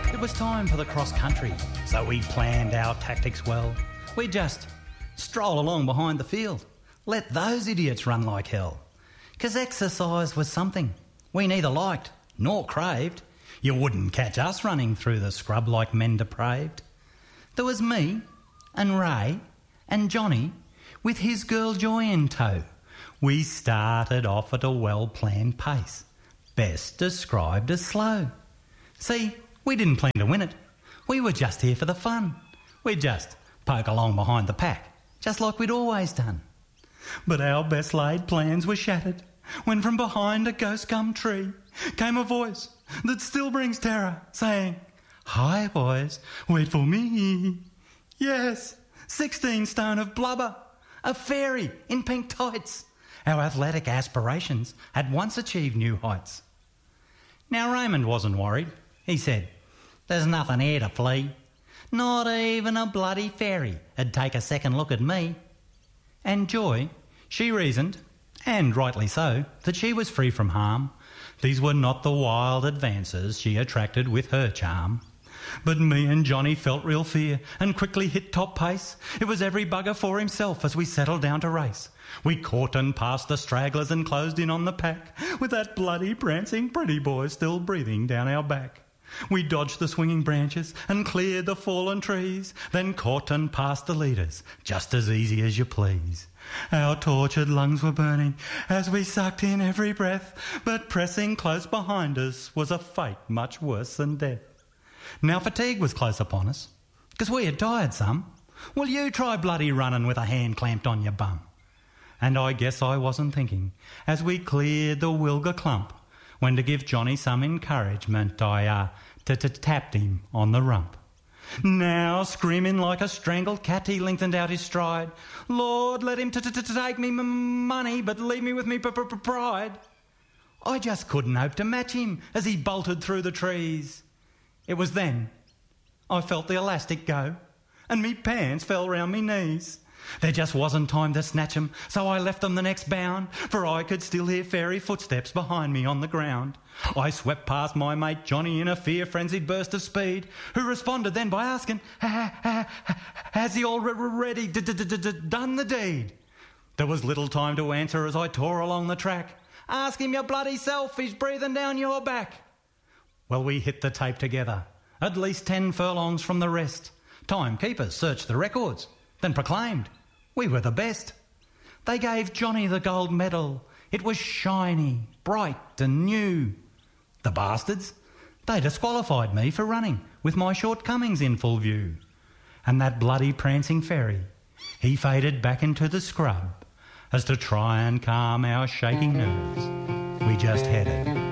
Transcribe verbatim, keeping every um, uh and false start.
It was time for the cross-country, so we planned our tactics well. We just stroll along behind the field, let those idiots run like hell. 'Cause exercise was something we neither liked nor craved. You wouldn't catch us running through the scrub like men depraved. There was me and Ray and Johnny with his girl Joy in tow. We started off at a well-planned pace, best described as slow. See, we didn't plan to win it. We were just here for the fun. We'd just poke along behind the pack, just like we'd always done. But our best laid plans were shattered when from behind a ghost gum tree came a voice that still brings terror, saying, "Hi boys, wait for me." Yes, sixteen stone of blubber, a fairy in pink tights. Our athletic aspirations had once achieved new heights. Now Raymond wasn't worried. He said, "There's nothing here to flee. Not even a bloody fairy 'ud take a second look at me." And Joy, she reasoned, and rightly so, that she was free from harm. These were not the wild advances she attracted with her charm. But me and Johnny felt real fear and quickly hit top pace. It was every bugger for himself as we settled down to race. We caught and passed the stragglers and closed in on the pack, with that bloody prancing pretty boy still breathing down our back. We dodged the swinging branches and cleared the fallen trees, then caught and passed the leaders, just as easy as you please. Our tortured lungs were burning as we sucked in every breath, but pressing close behind us was a fate much worse than death. Now fatigue was close upon us, 'cause we had tired some. Will you try bloody running with a hand clamped on your bum? And I guess I wasn't thinking, as we cleared the Wilga clump, when to give Johnny some encouragement, I uh, t-t-tapped him on the rump. Now, screaming like a strangled cat, he lengthened out his stride. "Lord, let him t-t-take me m- money, but leave me with me p-p-pride." I just couldn't hope to match him as he bolted through the trees. It was then I felt the elastic go, and me pants fell round me knees. There just wasn't time to snatch 'em, so I left them the next bound, for I could still hear fairy footsteps behind me on the ground. I swept past my mate Johnny in a fear-frenzied burst of speed, who responded then by asking, ha, ha, ha, "Has he already d- d- d- d- done the deed?" There was little time to answer as I tore along the track. "Ask him your bloody self, he's breathing down your back." Well, we hit the tape together, at least ten furlongs from the rest. Timekeepers searched the records, then proclaimed we were the best. They gave Johnny the gold medal. It was shiny, bright and new. The bastards, they disqualified me for running with my shortcomings in full view. And that bloody prancing fairy, he faded back into the scrub, as to try and calm our shaking nerves, we just headed